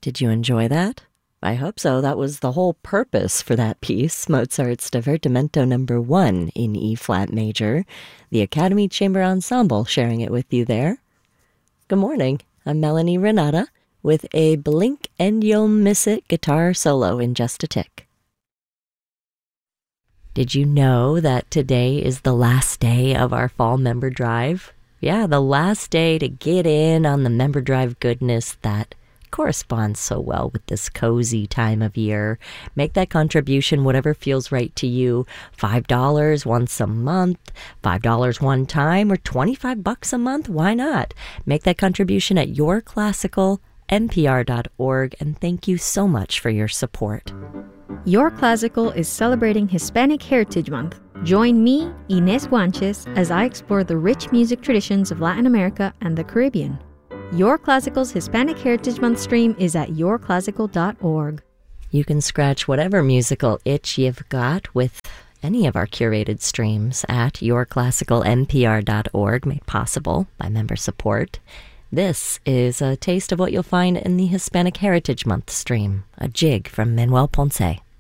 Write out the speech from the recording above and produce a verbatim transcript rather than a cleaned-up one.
Did you enjoy that? I hope so. That was the whole purpose for that piece, Mozart's Divertimento number one in E-flat major. The Academy Chamber Ensemble sharing it with you there. Good morning. I'm Melanie Renata with a Blink and You'll Miss It guitar solo in just a tick. Did you know that today is the last day of our fall member drive? Yeah, the last day to get in on the member drive goodness that corresponds so well with this cozy time of year. Make that contribution whatever feels right to you. five dollars once a month, five dollars one time, or twenty-five bucks a month. Why not? Make that contribution at your classical n p r dot org, and thank you so much for your support. Your Classical is celebrating Hispanic Heritage Month. Join me, Inés Guanches, as I explore the rich music traditions of Latin America and the Caribbean. Your Classical's Hispanic Heritage Month stream is at your classical dot org. You can scratch whatever musical itch you've got with any of our curated streams at your classical n p r dot org, made possible by member support. This is a taste of what you'll find in the Hispanic Heritage Month stream, a jig from Manuel Ponce.